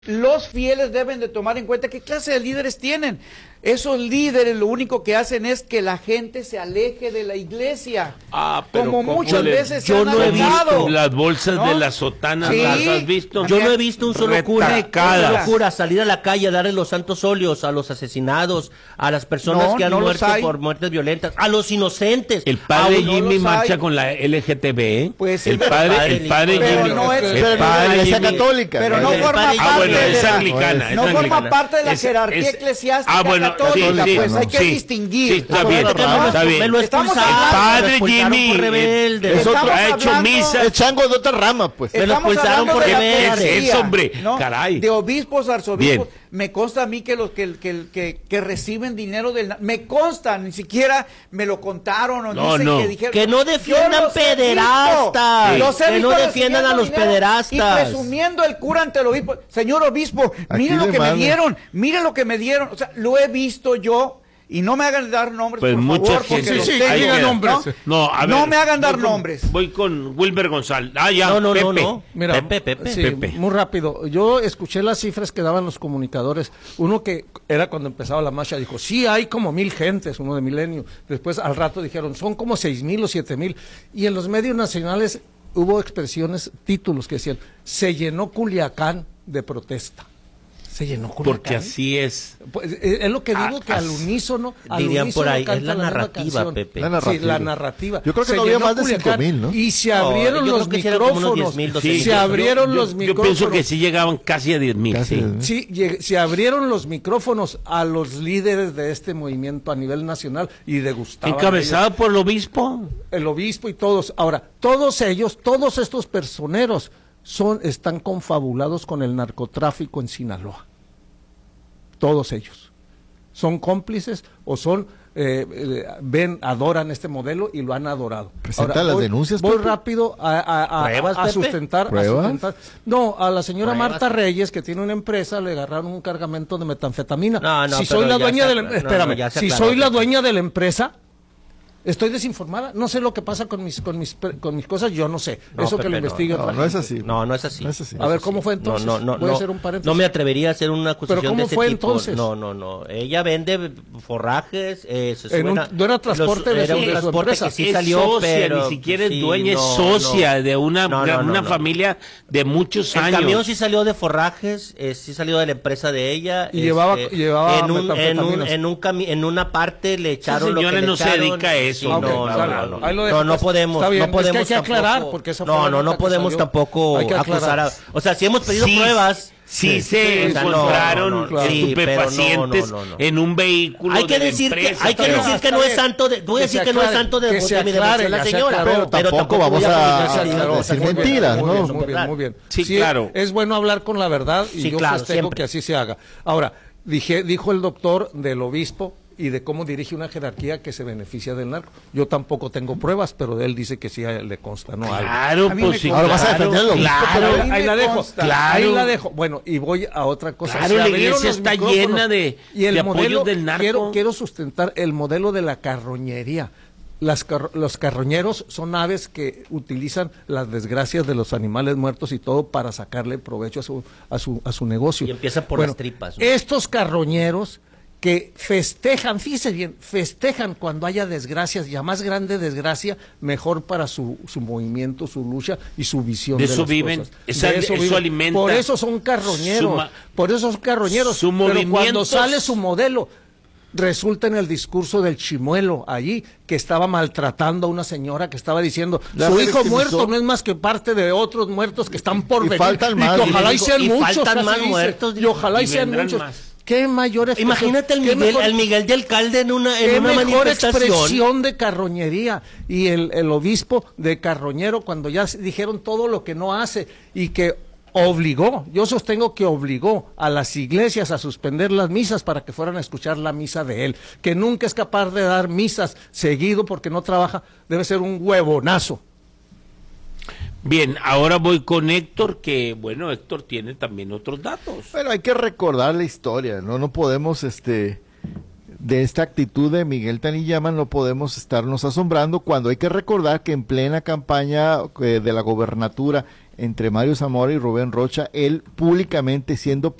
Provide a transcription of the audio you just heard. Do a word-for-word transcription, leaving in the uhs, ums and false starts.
Los fieles deben de tomar en cuenta qué clase de líderes tienen. Esos líderes lo único que hacen es que la gente se aleje de la iglesia. Ah, pero como muchas le, veces yo se han no he alejado. visto las bolsas ¿no? de las sotanas, sí, ¿las has visto? Yo no he visto un solo cura, un solo cura salir a la calle a darle los santos óleos a los asesinados, a las personas no, que han no muerto por muertes violentas, a los inocentes. El padre no Jimmy marcha con la L G T B, ¿eh? Pues el padre, el padre pero Jimmy, no es, el pero padre no es Jimmy, católica, pero no forma parte ah, bueno, de es la, anglicana, no es forma anglicana. parte de la es, jerarquía es, eclesiástica ah, bueno, católica, sí, pues sí, hay que sí, distinguir. Sí, está bien, no, está bien. Me lo expulsaron, el padre me Jimmy por rebelde. es otro, ha hecho hablando, misa. El chango de otra rama, pues. Me lo expulsaron por rebelde. Es hombre, ¿no? caray. De obispos, arzobispos. Bien. Me consta a mí que los que, que, que, que reciben dinero del... Me consta, ni siquiera me lo contaron o no, dicen no. que dijeron... Que no defiendan pederastas. Sí. Que no defiendan a los pederastas. Y presumiendo el cura ante el obispo. Señor obispo, mire lo que manda. me dieron, mire lo que me dieron. O sea, lo he visto yo... Y no me hagan dar nombres, pues por mucha favor, gente, porque sí, los sí, tengo, diga nombres. ¿no? No, a ver, no me hagan dar voy con, nombres. Voy con Wilber González. Ah, ya, no, no, Pepe. No, no. Mira, Pepe, Pepe. Sí, Pepe. Muy rápido. Yo escuché las cifras que daban los comunicadores. Uno que era cuando empezaba la marcha, dijo, sí, hay como mil gentes, uno de Milenio. Después al rato dijeron, son como seis mil o siete mil. Y en los medios nacionales hubo expresiones, títulos que decían, se llenó Culiacán de protesta. Se llenó Culiacán. Porque así es. Pues, es lo que digo, ah, que al unísono, al dirían unísono por ahí, canta es la misma narrativa, canción. Pepe. La narrativa. Sí, la narrativa. Yo creo que se no había llenó más de Culiacán, cinco mil, ¿no? Y se No, abrieron yo los creo que sí eran como unos micrófonos. diez mil, Sí, doce mil. se abrieron yo, los yo, micrófonos. Yo pienso que sí llegaban casi a diez mil. Sí. Sí, lleg- se abrieron los micrófonos a los líderes de este movimiento a nivel nacional y degustaban. Encabezado ellos, por el obispo. el obispo y todos. Ahora, todos ellos, todos estos personeros son, están confabulados con el narcotráfico en Sinaloa. Todos ellos. Son cómplices o son, eh, eh, ven, adoran este modelo y lo han adorado. ¿Presenta Ahora, las voy, denuncias, Voy Pepe? rápido a, a, a, ¿Pruebas, a Pepe? sustentar, a ¿Pruebas? sustentar. No, a la señora ¿Pruebas? Marta Reyes, que tiene una empresa, le agarraron un cargamento de metanfetamina. No, no, si pero soy la ya dueña se de la, aclaró, espérame, no, no, ya se si aclaró, soy la Pepe. dueña de la empresa, estoy desinformada, no sé lo que pasa con mis con mis con mis cosas, yo no sé. No, Eso Pepe, que lo no, investigue No, otra no es gente. así. No, no es así. No es así. A ver, ¿cómo fue entonces? No, no, no, Voy a no, hacer un paréntesis. no me atrevería a hacer una acusación ¿Pero cómo de ese fue tipo. entonces? No, no, no. Ella vende forrajes, eh, se En un- suena- no era transporte de era su- un de su transporte empresa. que sí es salió, socia, pero ni siquiera es sí, dueña, no, es socia no. de una, No, de no, no, una no. familia de muchos El años. camión sí salió de forrajes, eh, sí salió de la empresa de ella. Y llevaba- este, llevaba en, un, en, un, metanfetaminas. en, un cami- en una parte le echaron lo señora que le no se echaron. dedica a eso. Sí, Ah, no, ok, no, sale. no, no. Ahí lo dejo, No, no pues, podemos, está bien, no es que podemos hay que aclarar, tampoco- porque esa fue no, la no, nota no que podemos salió. tampoco Hay que acusar aclarar. a, o sea, si hemos pedido Sí, pruebas. Sí, Sí, se o sea, no, encontraron no, no, sí, estupefacientes pero no, no, no. en un vehículo Hay que de la decir que empresa. hay que pero- decir que está no es bien. santo de, voy a Que decir se que no es aclare, santo de, que de se mi aclare, devoción la ya se señora, aclaró, pero tampoco vamos voy a- decir- a decir Muy bien, mentiras, muy ¿no? bien, muy bien, muy bien. Sí, claro. Es bueno hablar con la verdad y Sí, yo claro, festejo siempre. que así se haga. Ahora, dije, dijo el doctor del obispo y de cómo dirige una jerarquía que se beneficia del narco. Yo tampoco tengo pruebas, pero él dice que sí le consta, ¿no? Algo. Claro, A mí pues me sí, consta. Ahora vas a claro, defender al obispo, claro, Pero ahí, ahí la dejo, consta. claro. ahí la dejo. Bueno, y voy a otra cosa. Claro, Se la abrieron iglesia los está micrófonos llena de- y el de apoyos modelo, del narco. Quiero, quiero sustentar el modelo de la carroñería. Las car- los carroñeros son aves que utilizan las desgracias de los animales muertos y todo para sacarle provecho a su, a su, a su negocio. Y empieza por las tripas, ¿no? Estos carroñeros que festejan, fíjese bien, festejan cuando haya desgracias, y a más grande desgracia, mejor para su, su movimiento, su lucha y su visión De de, eso las viven, cosas. esa- De eso eso viven. alimenta Por eso son carroñeros, su ma- por eso son carroñeros. su Pero cuando movimiento- sale su modelo, resulta en el discurso del chimuelo allí, que estaba maltratando a una señora que estaba diciendo, La su hijo revictimizó. muerto no es más que parte de otros muertos que están por Y venir. faltan y más, que ojalá y dijo, sean y muchos. faltan así más dice, muertos, y dijo, ojalá y, y sean vendrán muchos. más. Qué mayor expresión, Imagínate el qué Miguel, mejor- el Miguel de Alcalde en una, en Qué una mejor manifestación. expresión de carroñería. Y el, el obispo de carroñero, cuando ya se dijeron todo lo que no hace y que obligó, yo sostengo que obligó a las iglesias a suspender las misas para que fueran a escuchar la misa de él, que nunca es capaz de dar misas seguido porque no trabaja, debe ser un huevonazo. Bien, ahora voy con Héctor, que bueno, Héctor tiene también otros datos. Pero hay que recordar la historia, no no podemos este de esta actitud de Miguel Tanillama no podemos estarnos asombrando cuando hay que recordar que en plena campaña eh, de la gobernatura entre Mario Zamora y Rubén Rocha, él públicamente siendo